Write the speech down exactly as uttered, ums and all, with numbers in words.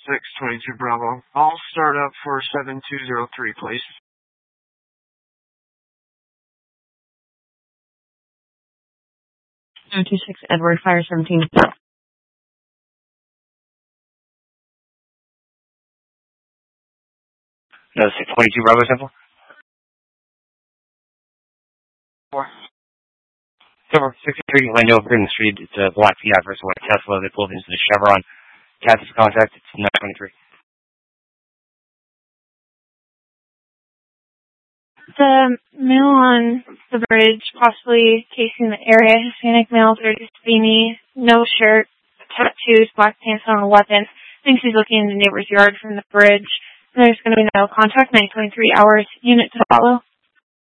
six twenty-two Bravo. I'll start up for seven two zero three, please. seven two six Edward, fire seventeen. No, six twenty-two Bravo Central. Four. Silver, six three, I know over in the street, it's a black Fiat versus white Tesla. They pulled into the Chevron. Captain's contact, it's nine twenty-three. The male on the bridge, possibly casing the area, Hispanic male, thirty beanie, no shirt, tattoos, black pants on a weapon. Thinks he's looking in the neighbor's yard from the bridge. There's going to be no contact, nine twenty-three hours, unit to follow.